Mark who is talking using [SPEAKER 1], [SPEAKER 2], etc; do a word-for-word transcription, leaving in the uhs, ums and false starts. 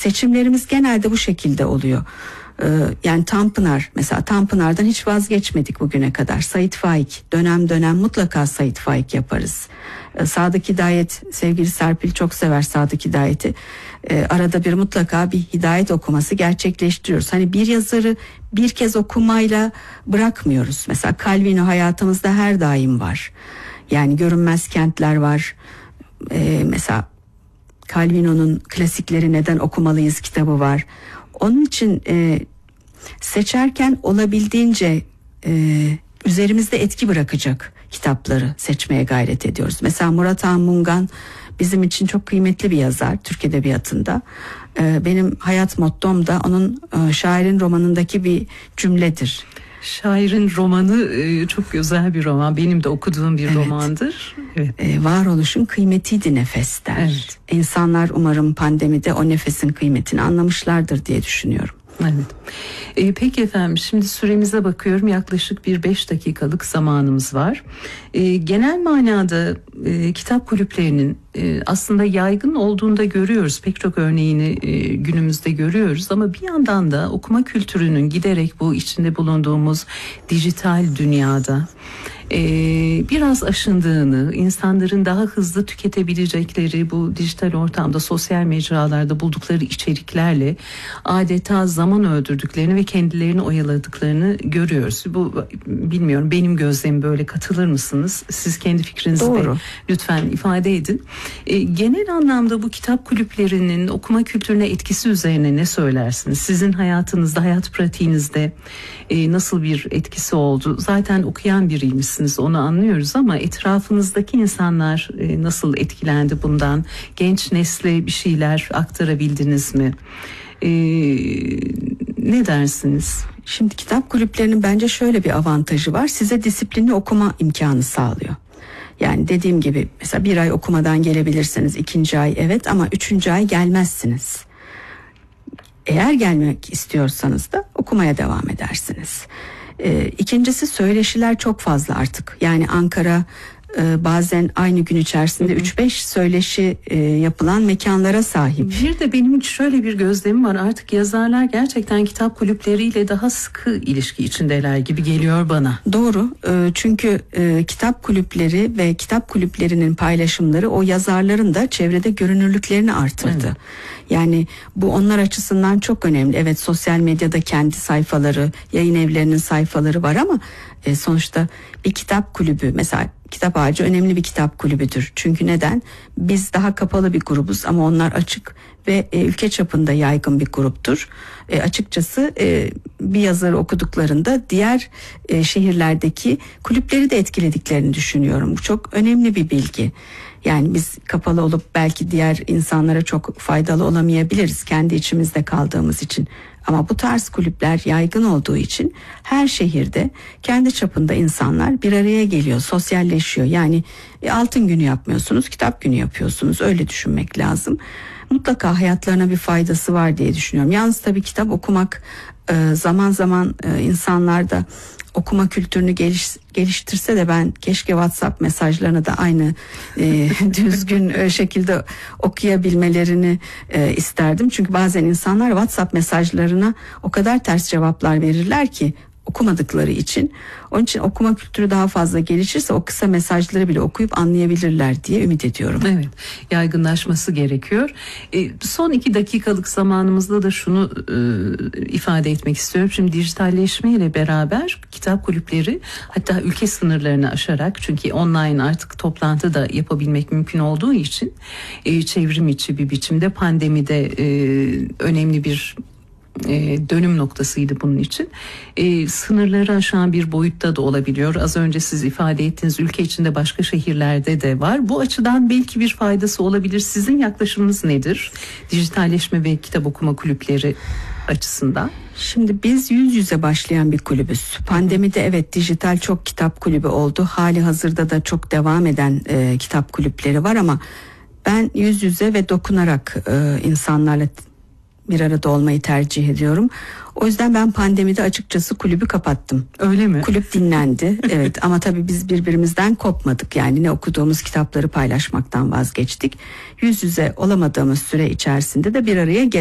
[SPEAKER 1] seçimlerimiz genelde bu şekilde oluyor. Yani Tanpınar, mesela Tanpınar'dan hiç vazgeçmedik bugüne kadar. Sait Faik, dönem dönem mutlaka Sait Faik yaparız. Sadık Hidayet, sevgili Serpil çok sever Sadık Hidayet'i. Arada bir mutlaka bir hidayet okuması gerçekleştiriyoruz. Hani bir yazarı bir kez okumayla bırakmıyoruz. Mesela Calvino hayatımızda her daim var. Yani Görünmez Kentler var. Ee, mesela Calvino'nun Klasikleri Neden Okumalıyız kitabı var. Onun için e, seçerken olabildiğince e, üzerimizde etki bırakacak kitapları seçmeye gayret ediyoruz. Mesela Murat Han Mungan bizim için çok kıymetli bir yazar Türk Edebiyatı'nda. E, benim hayat mottom da onun e, Şairin romanındaki bir cümledir.
[SPEAKER 2] Şairin romanı çok güzel bir roman. Benim de okuduğum bir evet. romandır. Evet.
[SPEAKER 1] Ee, varoluşun kıymetiydi nefes der. Evet. İnsanlar umarım pandemide o nefesin kıymetini anlamışlardır diye düşünüyorum.
[SPEAKER 2] Evet. Ee, peki efendim, şimdi süremize bakıyorum, yaklaşık bir beş dakikalık zamanımız var. Ee, genel manada e, kitap kulüplerinin e, aslında yaygın olduğunu da görüyoruz. Pek çok örneğini e, günümüzde görüyoruz ama bir yandan da okuma kültürünün giderek bu içinde bulunduğumuz dijital dünyada e, biraz aşındığını, insanların daha hızlı tüketebilecekleri bu dijital ortamda, sosyal mecralarda buldukları içeriklerle adeta zaman öldürdüklerini ve kendilerini oyaladıklarını görüyoruz. Bu, bilmiyorum, benim gözlemim böyle, katılır mısınız? Siz kendi fikrinizi
[SPEAKER 1] Doğru.
[SPEAKER 2] de lütfen ifade edin. E, genel anlamda bu kitap kulüplerinin okuma kültürüne etkisi üzerine ne söylersiniz? Sizin hayatınızda, hayat pratiğinizde e, nasıl bir etkisi oldu? Zaten okuyan biriymişsiniz, onu anlıyoruz ama etrafınızdaki insanlar e, nasıl etkilendi bundan? Genç nesle bir şeyler aktarabildiniz mi? E, ne dersiniz?
[SPEAKER 1] Şimdi kitap kulüplerinin bence şöyle bir avantajı var. Size disiplinli okuma imkanı sağlıyor. Yani dediğim gibi mesela bir ay okumadan gelebilirsiniz, ikinci ay evet, ama üçüncü ay gelmezsiniz. Eğer gelmek istiyorsanız da okumaya devam edersiniz. Ee, ikincisi, söyleşiler çok fazla artık. Yani Ankara e, bazen aynı gün içerisinde üç beş söyleşi e, yapılan mekanlara sahip.
[SPEAKER 2] Bir de benim şöyle bir gözlemim var. Artık yazarlar gerçekten kitap kulüpleriyle daha sıkı ilişki içindeler gibi geliyor bana.
[SPEAKER 1] Doğru. E, çünkü e, kitap kulüpleri ve kitap kulüplerinin paylaşımları o yazarların da çevrede görünürlüklerini artırdı. Evet. Yani bu onlar açısından çok önemli. Evet, sosyal medyada kendi sayfaları, yayın evlerinin sayfaları var ama e, sonuçta bir kitap kulübü, mesela Kitap Ağacı önemli bir kitap kulübüdür. Çünkü neden? Biz daha kapalı bir grubuz ama onlar açık ve e, ülke çapında yaygın bir gruptur. E, açıkçası e, bir yazarı okuduklarında diğer e, şehirlerdeki kulüpleri de etkilediklerini düşünüyorum. Bu çok önemli bir bilgi. Yani biz kapalı olup belki diğer insanlara çok faydalı olamayabiliriz kendi içimizde kaldığımız için. Ama bu tarz kulüpler yaygın olduğu için her şehirde kendi çapında insanlar bir araya geliyor, sosyalleşiyor. Yani e, altın günü yapmıyorsunuz, kitap günü yapıyorsunuz. Öyle düşünmek lazım. Mutlaka hayatlarına bir faydası var diye düşünüyorum. Yalnız tabii kitap okumak e, zaman zaman e, insanlarda okuma kültürünü geliş, geliştirse de ben keşke WhatsApp mesajlarını da aynı e, düzgün e, şekilde okuyabilmelerini e, isterdim. Çünkü bazen insanlar WhatsApp mesajlarına o kadar ters cevaplar verirler ki okumadıkları için. Onun için okuma kültürü daha fazla gelişirse o kısa mesajları bile okuyup anlayabilirler diye ümit ediyorum.
[SPEAKER 2] Evet, yaygınlaşması gerekiyor. E, son iki dakikalık zamanımızda da şunu e, ifade etmek istiyorum. Şimdi dijitalleşme ile beraber kitap kulüpleri, hatta ülke sınırlarını aşarak, çünkü online artık toplantı da yapabilmek mümkün olduğu için e, çevrim içi bir biçimde pandemide e, önemli bir E, dönüm noktasıydı bunun için. E, sınırları aşan bir boyutta da olabiliyor. Az önce siz ifade ettiğiniz ülke içinde başka şehirlerde de var. Bu açıdan belki bir faydası olabilir. Sizin yaklaşımınız nedir? Dijitalleşme ve kitap okuma kulüpleri açısından.
[SPEAKER 1] Şimdi biz yüz yüze başlayan bir kulübüz. Pandemide evet dijital çok kitap kulübü oldu. Hali hazırda da çok devam eden e, kitap kulüpleri var ama ben yüz yüze ve dokunarak e, insanlarla bir arada olmayı tercih ediyorum. O yüzden ben pandemide açıkçası kulübü kapattım.
[SPEAKER 2] Öyle mi?
[SPEAKER 1] Kulüp dinlendi. Evet, ama tabii biz birbirimizden kopmadık. Yani ne okuduğumuz kitapları paylaşmaktan vazgeçtik. Yüz yüze olamadığımız süre içerisinde de bir araya gelemedik.